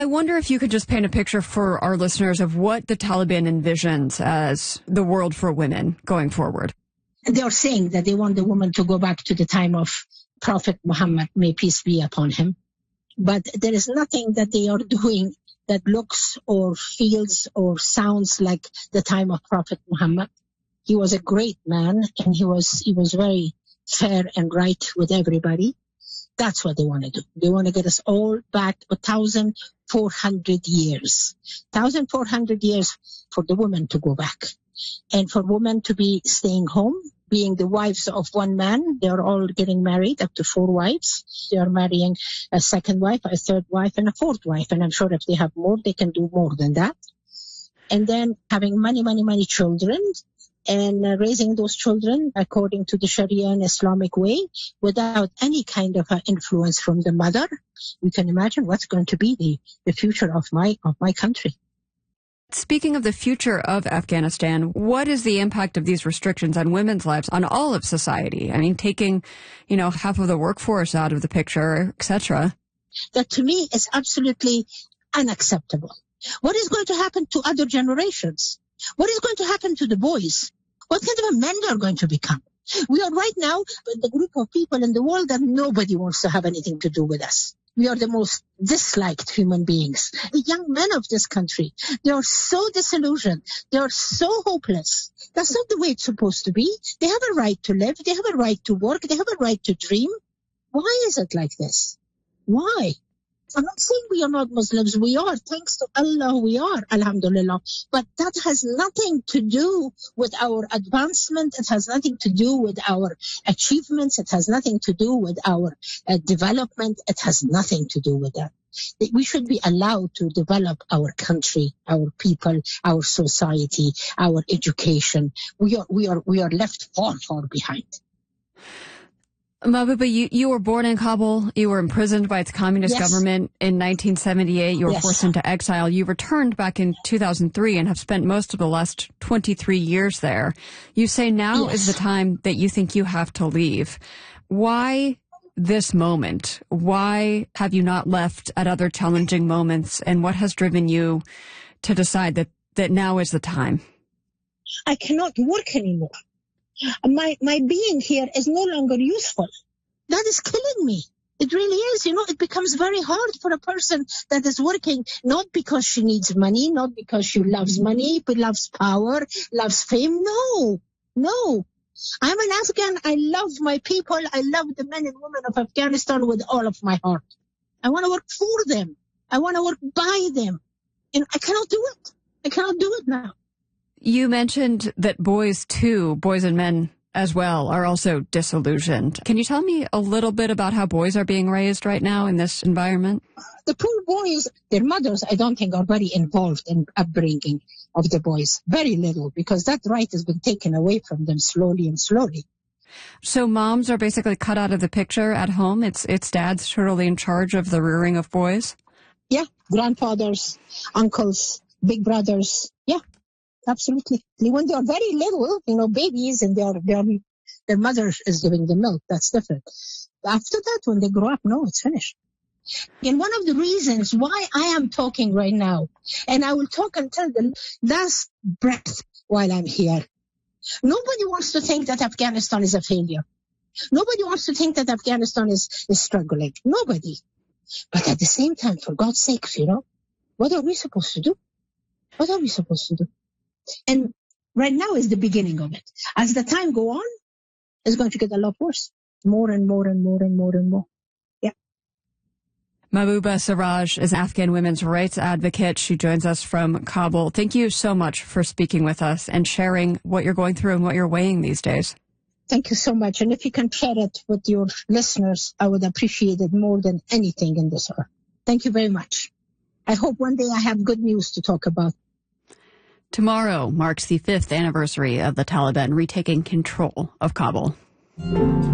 I wonder if you could just paint a picture for our listeners of what the Taliban envisions as the world for women going forward. They are saying that they want the woman to go back to the time of Prophet Muhammad, may peace be upon him. But there is nothing that they are doing that looks or feels or sounds like the time of Prophet Muhammad. He was a great man, and he was very fair and right with everybody. That's what they want to do. They want to get us all back 1,400 years. 1,400 years for the women to go back. And for women to be staying home, being the wives of one man. They are all getting married, up to 4 wives. They are marrying a second wife, a third wife, and a fourth wife. And I'm sure if they have more, they can do more than that. And then having many children, and raising those children according to the Sharia and Islamic way without any kind of influence from the mother. You can imagine what's going to be the future of my country. Speaking of the future of Afghanistan, what is the impact of these restrictions on women's lives, on all of society? I mean, taking, half of the workforce out of the picture, etc. That to me is absolutely unacceptable. What is going to happen to other generations? What is going to happen to the boys? What kind of men they are going to become? We are right now the group of people in the world that nobody wants to have anything to do with us. We are the most disliked human beings. The young men of this country, they are so disillusioned. They are so hopeless. That's not the way it's supposed to be. They have a right to live. They have a right to work. They have a right to dream. Why is it like this? Why? I'm not saying we are not Muslims. We are. Thanks to Allah, we are. Alhamdulillah. But that has nothing to do with our advancement. It has nothing to do with our achievements. It has nothing to do with our development. It has nothing to do with that. We should be allowed to develop our country, our people, our society, our education. We are left far behind. Mahbouba, you were born in Kabul. You were imprisoned by its communist government in 1978. You were forced into exile. You returned back in 2003 and have spent most of the last 23 years there. You say now is the time that you think you have to leave. Why this moment? Why have you not left at other challenging moments? And what has driven you to decide that now is the time? I cannot work anymore. My being here is no longer useful. That is killing me. It really is. It becomes very hard for a person that is working, not because she needs money, not because she loves money, but loves power, loves fame. No. I'm an Afghan. I love my people. I love the men and women of Afghanistan with all of my heart. I want to work for them. I want to work by them. And I cannot do it. I cannot do it now. You mentioned that boys and men as well, are also disillusioned. Can you tell me a little bit about how boys are being raised right now in this environment? The poor boys, their mothers, I don't think are very involved in upbringing of the boys. Very little, because that right has been taken away from them slowly. So moms are basically cut out of the picture at home? It's dads totally in charge of the rearing of boys? Yeah, grandfathers, uncles, big brothers, yeah. Absolutely. When they are very little, babies, and their mother is giving them milk, that's different. After that, when they grow up, no, it's finished. And one of the reasons why I am talking right now, and I will talk until the last breath while I'm here, nobody wants to think that Afghanistan is a failure. Nobody wants to think that Afghanistan is struggling. Nobody. But at the same time, for God's sake, what are we supposed to do? What are we supposed to do? And right now is the beginning of it. As the time go on, it's going to get a lot worse. More and more. Yeah. Mahbouba Siraj is an Afghan women's rights advocate. She joins us from Kabul. Thank you so much for speaking with us and sharing what you're going through and what you're weighing these days. Thank you so much. And if you can share it with your listeners, I would appreciate it more than anything in this earth. Thank you very much. I hope one day I have good news to talk about. Tomorrow marks the 5th anniversary of the Taliban retaking control of Kabul.